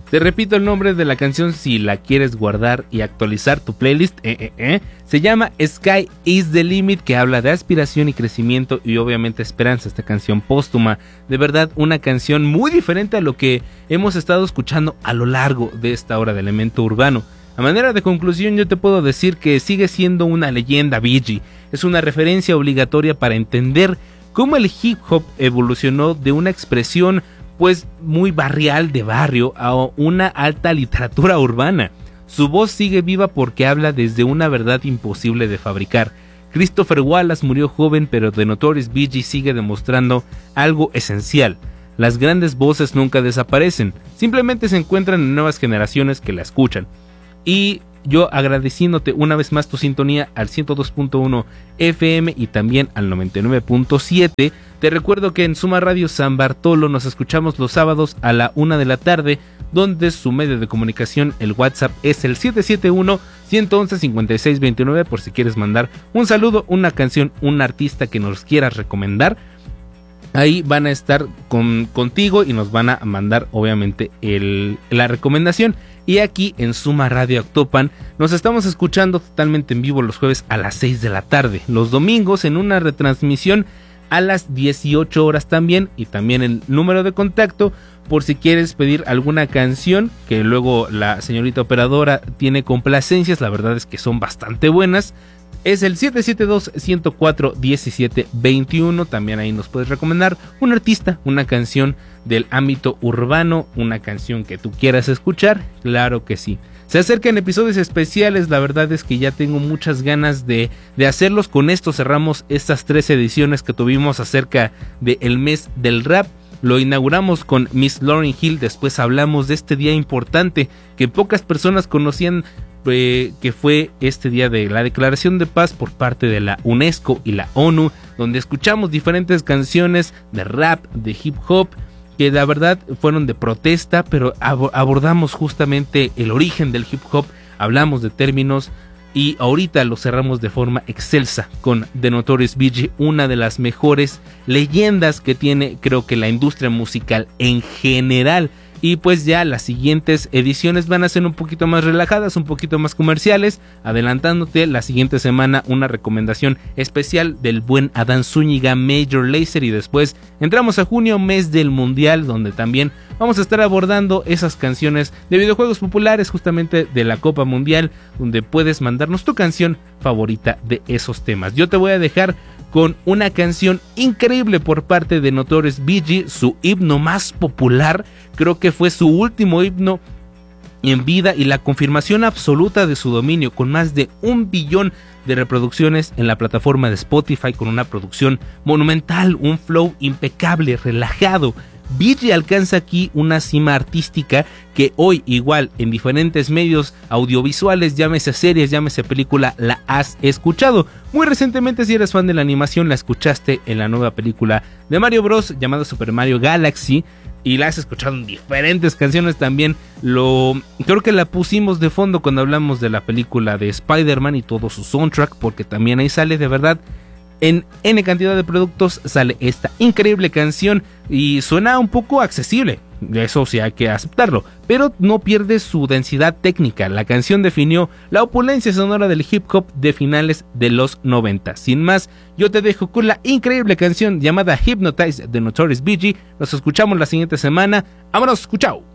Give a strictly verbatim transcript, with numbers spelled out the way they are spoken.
Te repito el nombre de la canción si la quieres guardar y actualizar tu playlist. Eh, eh, eh. Se llama Sky is the Limit, que habla de aspiración y crecimiento y obviamente esperanza. Esta canción póstuma, de verdad una canción muy diferente a lo que hemos estado escuchando a lo largo de esta hora de Elemento Urbano. A manera de conclusión, yo te puedo decir que sigue siendo una leyenda Bee Gee. Es una referencia obligatoria para entender cómo el hip hop evolucionó de una expresión pues muy barrial de barrio a una alta literatura urbana. Su voz sigue viva porque habla desde una verdad imposible de fabricar. Christopher Wallace murió joven, pero The Notorious B G sigue demostrando algo esencial. Las grandes voces nunca desaparecen, simplemente se encuentran en nuevas generaciones que la escuchan. Y yo agradeciéndote una vez más tu sintonía al ciento dos punto uno F M y también al noventa y nueve punto siete. Te recuerdo que en Suma Radio San Bartolo nos escuchamos los sábados a la una de la tarde, donde su medio de comunicación, el WhatsApp, es el siete siete uno, uno uno uno, cinco seis dos nueve, por si quieres mandar un saludo, una canción, un artista que nos quieras recomendar. Ahí van a estar con, contigo y nos van a mandar obviamente el, la recomendación. Y aquí en Suma Radio Actopan nos estamos escuchando totalmente en vivo los jueves a las seis de la tarde. Los domingos en una retransmisión a las dieciocho horas también. Y también el número de contacto por si quieres pedir alguna canción, que luego la señorita operadora tiene complacencias. La verdad es que son bastante buenas. Es el siete siete dos, uno cero cuatro, uno siete dos uno. También ahí nos puedes recomendar un artista, una canción del ámbito urbano, una canción que tú quieras escuchar. Claro que sí. Se acercan episodios especiales, la verdad es que ya tengo muchas ganas de, de hacerlos. Con esto cerramos estas tres ediciones que tuvimos acerca del mes del rap. Lo inauguramos con Miss Lauryn Hill, después hablamos de este día importante que pocas personas conocían, eh, que fue este día de la Declaración de Paz por parte de la UNESCO y la ONU, donde escuchamos diferentes canciones de rap, de hip hop, que la verdad fueron de protesta, pero ab- abordamos justamente el origen del hip hop, hablamos de términos y ahorita lo cerramos de forma excelsa con The Notorious B G, una de las mejores leyendas que tiene, creo que la industria musical en general. Y pues ya las siguientes ediciones van a ser un poquito más relajadas, un poquito más comerciales, adelantándote la siguiente semana una recomendación especial del buen Adán Zúñiga, Major Lazer, y después entramos a junio, mes del Mundial, donde también vamos a estar abordando esas canciones de videojuegos populares justamente de la Copa Mundial, donde puedes mandarnos tu canción favorita de esos temas. Yo te voy a dejar con una canción increíble por parte de Notorious B G, su himno más popular, creo que fue su último himno en vida y la confirmación absoluta de su dominio, con más de un billón de reproducciones en la plataforma de Spotify, con una producción monumental, un flow impecable, relajado. B G alcanza aquí una cima artística que hoy igual en diferentes medios audiovisuales, llámese series, llámese película, la has escuchado. Muy recientemente, si eres fan de la animación, la escuchaste en la nueva película de Mario Bros llamada Super Mario Galaxy, y la has escuchado en diferentes canciones también. Lo creo que la pusimos de fondo cuando hablamos de la película de Spider-Man y todo su soundtrack, porque también ahí sale de verdad. En N cantidad de productos sale esta increíble canción y suena un poco accesible, eso sí hay que aceptarlo, pero no pierde su densidad técnica. La canción definió la opulencia sonora del hip hop de finales de los noventa. Sin más, yo te dejo con la increíble canción llamada Hypnotize de Notorious B G. Nos escuchamos la siguiente semana. ¡Vámonos! ¡Chao!